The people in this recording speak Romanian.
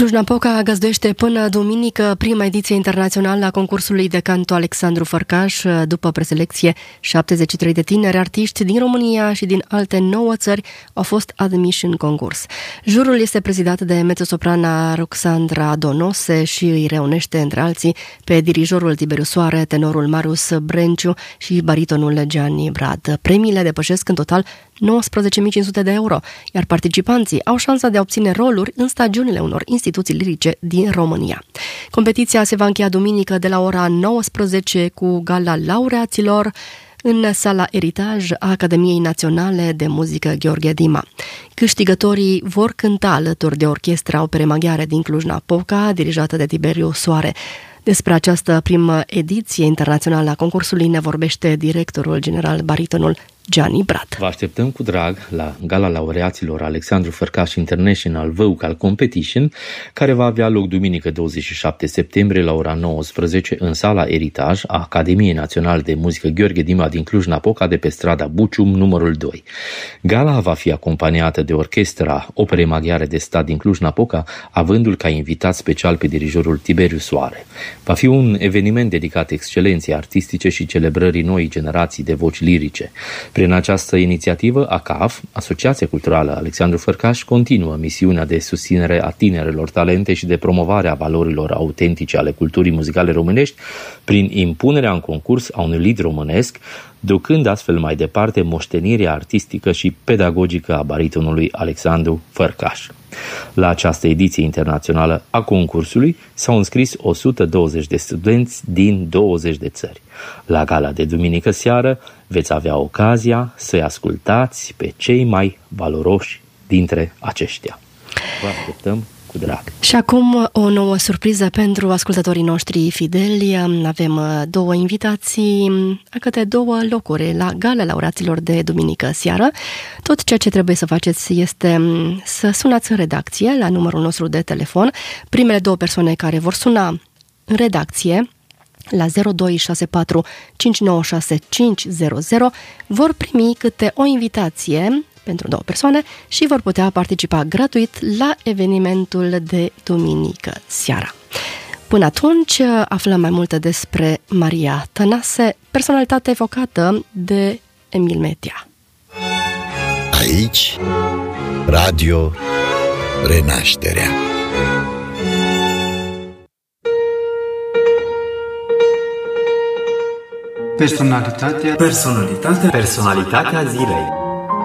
Cluj-Napoca găzduiește până duminică prima ediție internațională a concursului de canto Alexandru Fărcaș. După preselecție, 73 de tineri artiști din România și din alte 9 țări au fost admiși în concurs. Jurul este prezidat de mezzosoprana Roxandra Donose și îi reunește între alții pe dirijorul Tiberiu Soare, tenorul Marius Brenciu și baritonul Gianni Brad. Premiile depășesc în total 19.500 de euro, iar participanții au șansa de a obține roluri în stagiunile unor instituții lirice din România. Competiția se va încheia duminică de la ora 19 cu gala laureaților în sala Eritaj a Academiei Naționale de Muzică Gheorghe Dima. Câștigătorii vor cânta alături de orchestra opere maghiare din Cluj-Napoca, dirijată de Tiberiu Soare. Despre această primă ediție internațională a concursului ne vorbește directorul general baritonul Gianni Brad. Vă așteptăm cu drag la gala laureaților Alexandru Fărcaș International Vocal Competition, care va avea loc duminică 27 septembrie la ora 19 în sala Eritaj a Academiei Naționale de Muzică Gheorghe Dima din Cluj-Napoca, de pe strada Bucium, numărul 2. Gala va fi acompaniată de orchestra Operei Maghiare de Stat din Cluj-Napoca, avându-l ca invitat special pe dirijorul Tiberiu Soare. Va fi un eveniment dedicat excelenței artistice și celebrării noii generații de voci lirice. Prin această inițiativă, ACAF, Asociația Culturală Alexandru Fărcaș, continuă misiunea de susținere a tinerelor talente și de promovare a valorilor autentice ale culturii muzicale românești prin impunerea în concurs a unui lied românesc, ducând astfel mai departe moștenirea artistică și pedagogică a baritonului Alexandru Fărcaș. La această ediție internațională a concursului s-au înscris 120 de studenți din 20 de țări. La gala de duminică seară veți avea ocazia să-i ascultați pe cei mai valoroși dintre aceștia. Vă așteptăm cu drag. Și acum o nouă surpriză pentru ascultătorii noștri fideli. Avem 2 invitații a câte 2 locuri la gala laureaților de duminică seară. Tot ceea ce trebuie să faceți este să sunați în redacție la numărul nostru de telefon. Primele 2 persoane care vor suna în redacție la 0264 596 500 vor primi câte o invitație pentru 2 persoane și vor putea participa gratuit la evenimentul de duminică seara. Până atunci aflăm mai multe despre Maria Tănase, personalitate evocată de Emil Metea. Aici, Radio Renașterea. Personalitatea zilei.